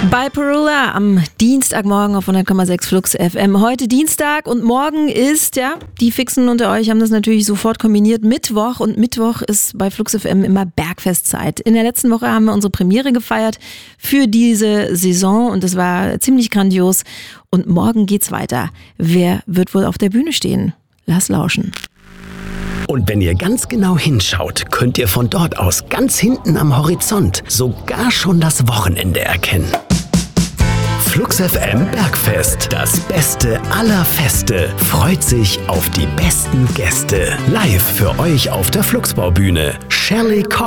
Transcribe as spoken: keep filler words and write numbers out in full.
Bei Perula am Dienstagmorgen auf hundert Komma sechs Flux F M. Heute Dienstag und morgen ist, ja, die Fixen unter euch haben das natürlich sofort kombiniert, Mittwoch. Und Mittwoch ist bei Flux F M immer Bergfestzeit. In der letzten Woche haben wir unsere Premiere gefeiert für diese Saison und es war ziemlich grandios. Und morgen geht's weiter. Wer wird wohl auf der Bühne stehen? Lass lauschen. Und wenn ihr ganz genau hinschaut, könnt ihr von dort aus ganz hinten am Horizont sogar schon das Wochenende erkennen. Flux F M Bergfest, das Beste aller Feste, freut sich auf die besten Gäste. Live für euch auf der Fluxbaubühne. Shirley Cox.